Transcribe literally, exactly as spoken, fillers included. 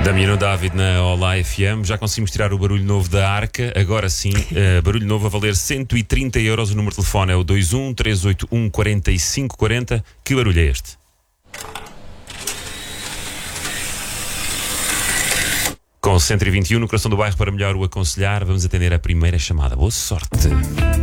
Damiano David na Olá F M. Já conseguimos tirar o barulho novo da Arca. Agora sim, uh, barulho novo a valer cento e trinta euros. O número de telefone é o dois um três oito um quatro cinco quatro zero. Que barulho é este? Com cento e vinte e um no coração do bairro para melhor o aconselhar, vamos atender a primeira chamada. Boa sorte.